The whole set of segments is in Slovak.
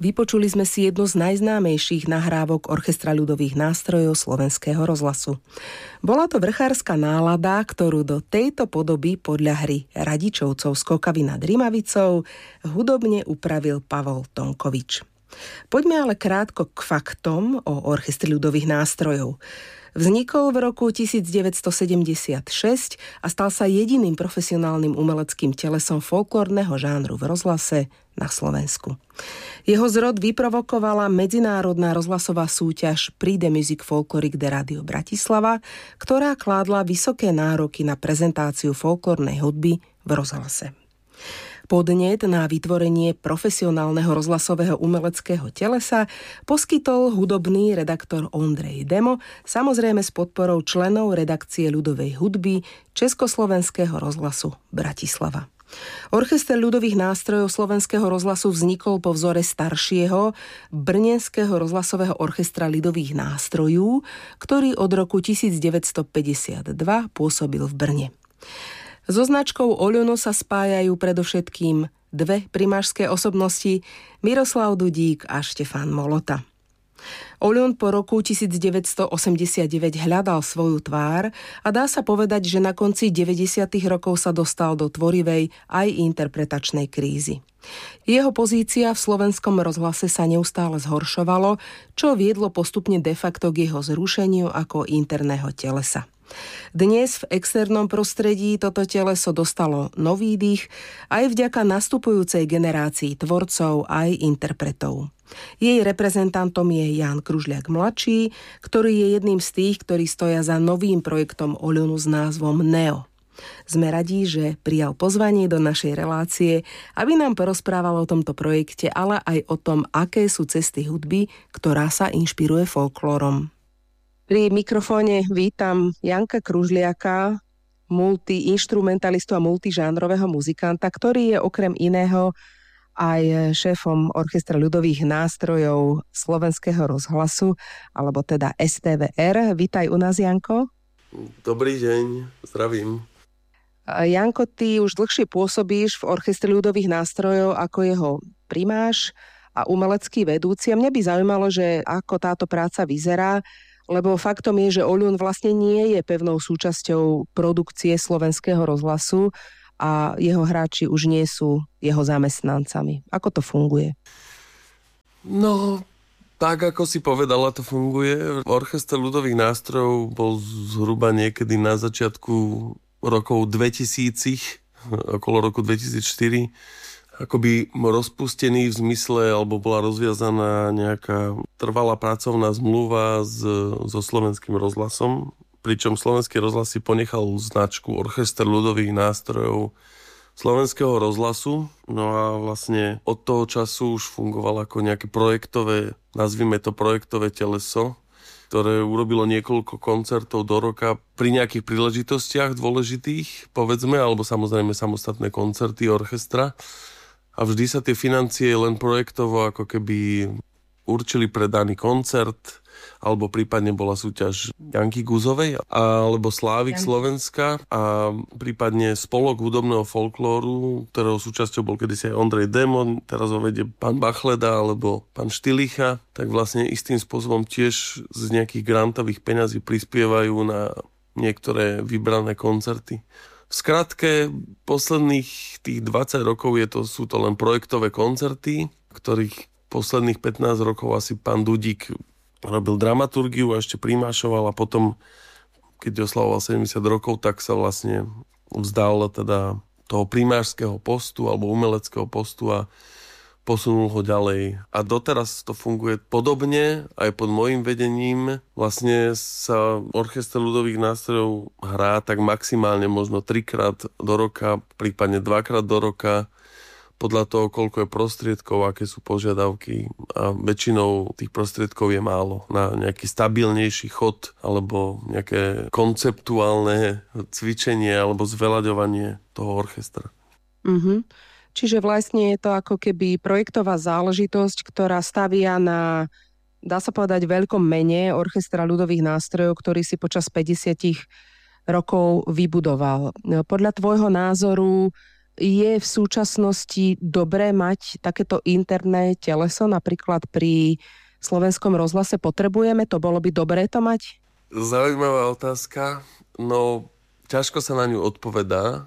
Vypočuli sme si jednu z najznámejších nahrávok Orchestra ľudových nástrojov Slovenského rozhlasu. Bola to vrchárska nálada, ktorú do tejto podoby podľa hry Radičovcov Skokavy nad Rimavicou hudobne upravil Pavol Tonkovič. Poďme ale krátko k faktom o Orchestri ľudových nástrojov. Vznikol v roku 1976 a stal sa jediným profesionálnym umeleckým telesom folklórneho žánru v rozhlase na Slovensku. Jeho zrod vyprovokovala medzinárodná rozhlasová súťaž Prix de Musique Folklorique de Radio Bratislava, ktorá kládla vysoké nároky na prezentáciu folklórnej hudby v rozhlase. Podnet na vytvorenie profesionálneho rozhlasového umeleckého telesa poskytol hudobný redaktor Ondrej Demo, samozrejme s podporou členov redakcie ľudovej hudby Československého rozhlasu Bratislava. Orchester ľudových nástrojov Slovenského rozhlasu vznikol po vzore staršieho Brnenského rozhlasového orchestra ľudových nástrojov, ktorý od roku 1952 pôsobil v Brne. So značkou Oľono sa spájajú predovšetkým dve primářské osobnosti, Miroslav Dudík a Štefán Molota. Oľon po roku 1989 hľadal svoju tvár a dá sa povedať, že na konci 90. rokov sa dostal do tvorivej aj interpretačnej krízy. Jeho pozícia v slovenskom rozhlase sa neustále zhoršovalo, čo viedlo postupne de facto k jeho zrušeniu ako interného telesa. Dnes v externom prostredí toto teleso dostalo nový dých aj vďaka nastupujúcej generácii tvorcov aj interpretov. Jej reprezentantom je Ján Kružliak mladší, ktorý je jedným z tých, ktorí stoja za novým projektom Oľonu s názvom Neo. Sme radi, že prijal pozvanie do našej relácie, aby nám porozprával o tomto projekte, ale aj o tom, aké sú cesty hudby, ktorá sa inšpiruje folklórom. Pri mikrofóne vítam Janka Kružliaka, multiinštrumentalistu a multižánrového muzikanta, ktorý je okrem iného aj šéfom Orchestra ľudových nástrojov Slovenského rozhlasu, alebo teda STVR. Vítaj u nás, Janko. Dobrý deň, zdravím. Janko, ty už dlhšie pôsobíš v Orchestre ľudových nástrojov ako jeho primáš a umelecký vedúci. A mňa by zaujímalo, že ako táto práca vyzerá, lebo faktom je, že Oľon vlastne nie je pevnou súčasťou produkcie Slovenského rozhlasu a jeho hráči už nie sú jeho zamestnancami. Ako to funguje? No, tak ako si povedala, to funguje. Orchester ľudových nástrojov bol zhruba niekedy na začiatku rokov 2000, okolo roku 2004, akoby rozpustený v zmysle, alebo bola rozviazaná nejaká trvalá pracovná zmluva so Slovenským rozhlasom, pričom Slovenský rozhlas si ponechal značku Orchester ľudových nástrojov Slovenského rozhlasu. No a vlastne od toho času už fungovalo ako nejaké projektové, nazvime to projektové teleso, ktoré urobilo niekoľko koncertov do roka pri nejakých príležitostiach dôležitých, povedzme, alebo samozrejme samostatné koncerty orchestra. A vždy sa tie financie len projektovo ako keby určili pre daný koncert, alebo prípadne bola súťaž Janky Guzovej, alebo Slávik Slovenska a prípadne Spolok hudobného folklóru, ktorého súčasťou bol kedysi aj Ondrej Demo, teraz ho vedie pán Bachleda alebo pán Štilicha, tak vlastne istým spôsobom tiež z nejakých grantových peňazí prispievajú na niektoré vybrané koncerty. V skratke, posledných tých 20 rokov sú to len projektové koncerty, ktorých posledných 15 rokov asi pán Dudík robil dramaturgiu a ešte primášoval a potom, keď oslavoval 70 rokov, tak sa vlastne vzdal teda toho primášského postu alebo umeleckého postu a posunul ho ďalej. A doteraz to funguje podobne, aj pod môjim vedením. Vlastne sa Orchester ľudových nástrojov hrá tak maximálne možno 3-krát do roka, prípadne 2-krát do roka, podľa toho, koľko je prostriedkov, aké sú požiadavky. A väčšinou tých prostriedkov je málo na nejaký stabilnejší chod alebo nejaké konceptuálne cvičenie alebo zveľaďovanie toho orchestra. Mhm. Čiže vlastne je to ako keby projektová záležitosť, ktorá stavia na, dá sa povedať, veľkom mene Orchestra ľudových nástrojov, ktorý si počas 50 rokov vybudoval. Podľa tvojho názoru Je v súčasnosti dobré mať takéto interné teleso, napríklad pri Slovenskom rozhlase potrebujeme? To bolo by dobré to mať? Zaujímavá otázka. No, ťažko sa na ňu odpovedá,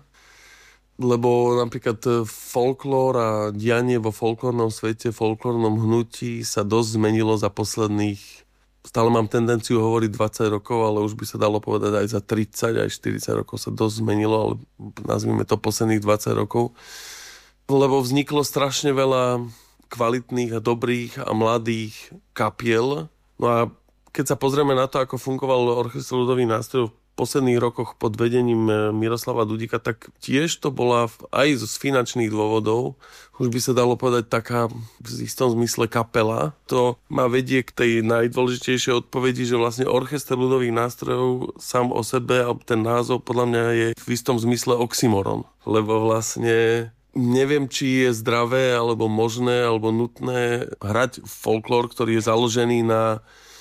lebo napríklad folklór a dianie vo folklórnom svete, folklórnom hnutí sa dosť zmenilo za posledných, stále mám tendenciu hovoriť 20 rokov, ale už by sa dalo povedať aj za 30, aj 40 rokov sa dosť zmenilo, ale nazvime to posledných 20 rokov. Lebo vzniklo strašne veľa kvalitných a dobrých a mladých kapiel. No a keď sa pozrieme na to, ako fungoval orchester ľudových nástrojov v posledných rokoch pod vedením Miroslava Dudíka, tak tiež to bola aj z finančných dôvodov, už by sa dalo povedať taká v istom zmysle kapela. To ma vedie k tej najdôležitejšej odpovedi, že vlastne orchester ľudových nástrojov sám o sebe, alebo ten názov podľa mňa je v istom zmysle oxymoron. Lebo vlastne neviem, či je zdravé, alebo možné, alebo nutné hrať folklór, ktorý je založený na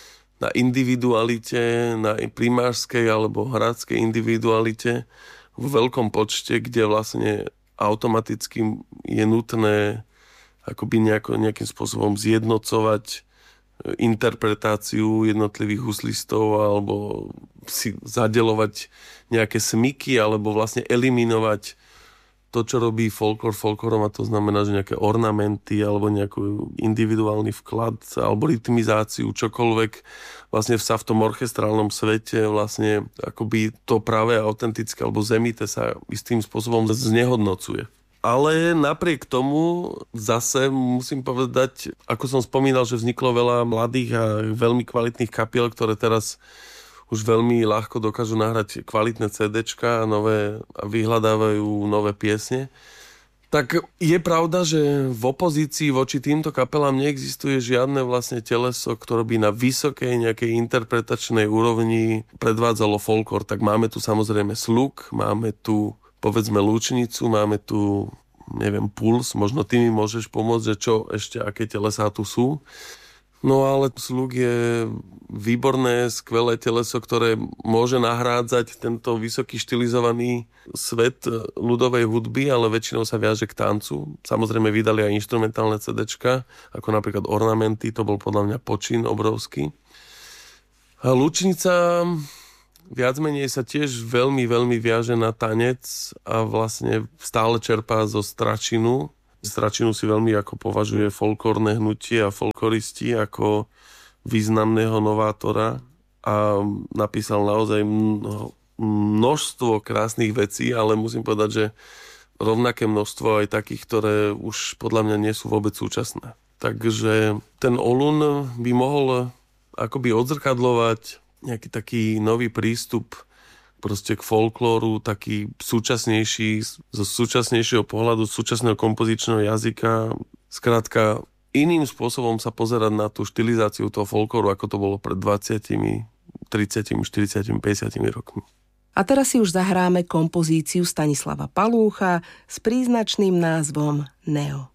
individualite, na primářskej alebo hradskej individualite v veľkom počte, kde vlastne automaticky je nutné akoby nejakým spôsobom zjednocovať interpretáciu jednotlivých huslistov alebo si zadeľovať nejaké smyky alebo vlastne eliminovať to, čo robí folklórom, a to znamená, že nejaké ornamenty alebo nejaký individuálny vklad alebo rytmizáciu, čokoľvek vlastne sa v tom orchestrálnom svete vlastne akoby to práve autentické alebo zemité sa istým spôsobom znehodnocuje. Ale napriek tomu zase musím povedať, ako som spomínal, že vzniklo veľa mladých a veľmi kvalitných kapiel, ktoré teraz už veľmi ľahko dokážu nahrať kvalitné CDčka a vyhľadávajú nové piesne. Tak je pravda, že v opozícii voči týmto kapelám neexistuje žiadne vlastne teleso, ktoré by na vysokej nejakej interpretačnej úrovni predvádzalo folklór. Tak máme tu samozrejme Sluk, máme tu povedzme Lúčnicu, máme tu, neviem, Puls, možno ty mi môžeš pomôcť, že čo ešte, aké telesá tu sú. No ale Sluk je výborné, skvelé teleso, ktoré môže nahrádzať tento vysoký štilizovaný svet ľudovej hudby, ale väčšinou sa viaže k tancu. Samozrejme vydali aj inštrumentálne CDčka, ako napríklad Ornamenty, to bol podľa mňa počin obrovský. A Lúčnica viac menej sa tiež veľmi, veľmi viaže na tanec a vlastne stále čerpá zo stračinu. Stračinu si veľmi ako považuje folklórne hnutie a folkloristi ako významného novátora a napísal naozaj množstvo krásnych vecí, ale musím povedať, že rovnaké množstvo aj takých, ktoré už podľa mňa nie sú vôbec súčasné. Takže ten Olun by mohol akoby odzrkadľovať nejaký taký nový prístup proste k folklóru, taký súčasnejší, zo súčasnejšieho pohľadu, súčasného kompozičného jazyka. Skrátka, iným spôsobom sa pozerať na tú štilizáciu toho folklóru, ako to bolo pred 20, 30, 40, 50 rokmi. A teraz si už zahráme kompozíciu Stanislava Palúcha s príznačným názvom Neo.